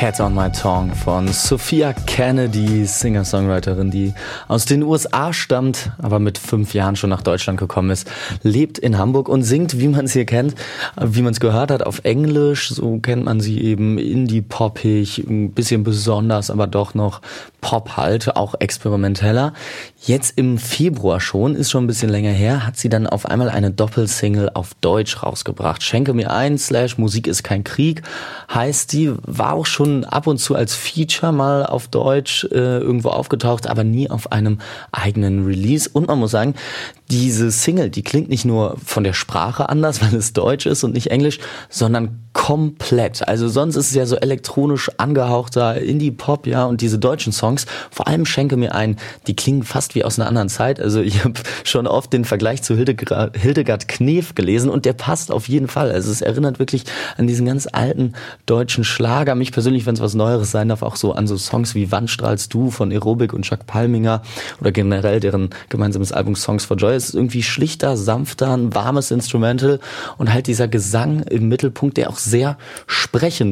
Cat on My Tongue von Sophia Kennedy, Singer-Songwriterin, die aus den USA stammt, aber mit 5 Jahren schon nach Deutschland gekommen ist, lebt in Hamburg und singt, wie man es hier kennt, wie man es gehört hat, auf Englisch. So kennt man sie eben, indie-poppig, ein bisschen besonders, aber doch noch Pop halt, auch experimenteller. Jetzt im Februar schon, ist schon ein bisschen länger her, hat sie dann auf einmal eine Doppelsingle auf Deutsch rausgebracht. Schenke mir ein / Musik ist kein Krieg heißt die, war auch schon ab und zu als Feature mal auf Deutsch irgendwo aufgetaucht, aber nie auf einem eigenen Release. Und man muss sagen, diese Single, die klingt nicht nur von der Sprache anders, weil es Deutsch ist und nicht Englisch, sondern komplett. Also sonst ist es ja so elektronisch angehauchter Indie-Pop, ja, und diese deutschen Songs, vor allem Schenke mir ein, die klingen fast wie aus einer anderen Zeit. Also ich habe schon oft den Vergleich zu Hildegard Knef gelesen und der passt auf jeden Fall. Also es erinnert wirklich an diesen ganz alten deutschen Schlager. Mich persönlich, wenn es was Neueres sein darf, auch so an so Songs wie Wann strahlst du von Aerobic und Jacques Palminger oder generell deren gemeinsames Album Songs for Joy. Es ist irgendwie schlichter, sanfter, ein warmes Instrumental und halt dieser Gesang im Mittelpunkt, der auch sehr sprechend